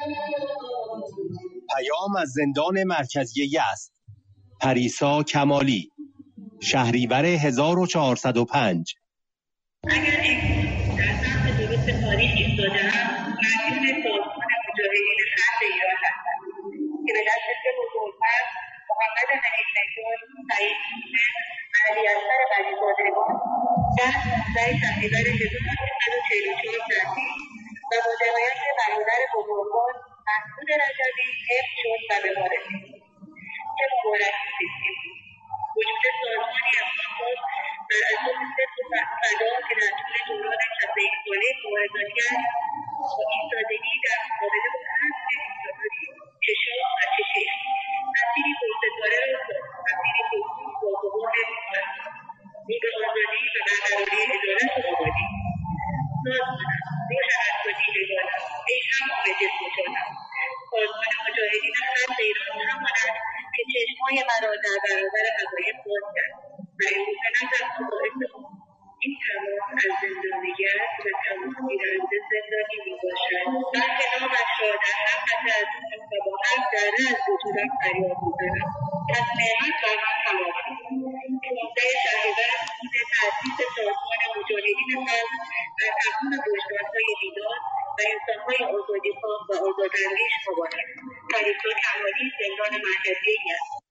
پیام از زندان مرکزی یزد. پریسا کمالی، شهریور 1405. اگر امروز در سمت درست تاریخ ایستاده‌ام، مدیون سازمان مجاهدین خلق ایران هستم که به دست سه بزرگتر محمد حنیف نژاد، سعید موسوی، علی اصغر غنی‌زادگان در 19 شهریور 1344 تأسیس و با حمایت برادر بزرگوار مسعود رجبی حفظ شد و به ما رسید. چه مبارکی زیستیم! وجود سازمانی اساس‌ساز بر اساس صدق و فدا که در طول دوران 71 ساله مبارزاتی با ایستادگی در مقابل هر دیکتاتوری چه شاه و چه شیخ مسیری پرستاره را ساخت، مسیری پرسود با حقوق انسان، رو به آزادی و برقراری عدالت و آبادی. سازمانم، روشن است و دیدگانم، ای همام جسم و جانم، سازمان مجاهدین خلق ایران همان است که چشم‌های مرا در برابر حقایق باز کرد و امروز نتوان باعث این تمام از زندان یزد و تمام گیرنده زندانی میباشد، بلکه نامش را در هر قطعه از خون و با هر ذره از وجودم فریاد میزنم. پس نعمت بر من تمام است. 15 شهریور روز تأسیس سازمان مجاهدین خلق در تمام وجدان‌های بیدار و انسان‌های آزادی‌خواه و آزاداندیش مبارک. پریسا کمالی، زندان مرکزی یزد.